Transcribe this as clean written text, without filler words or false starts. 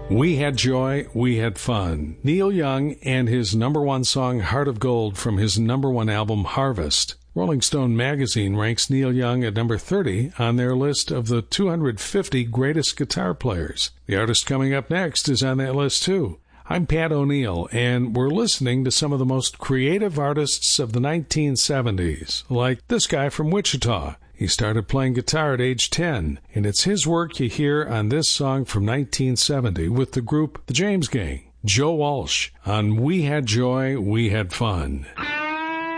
We had joy, we had fun. Neil Young and his number one song, Heart of Gold, from his number one album, Harvest. Rolling Stone magazine ranks Neil Young at number 30 on their list of the 250 greatest guitar players. The artist coming up next is on that list, too. I'm Pat O'Neill, and we're listening to some of the most creative artists of the 1970s, like this guy from Wichita. He started playing guitar at age 10, and it's his work you hear on this song from 1970 with the group The James Gang. Joe Walsh on We Had Joy, We Had Fun.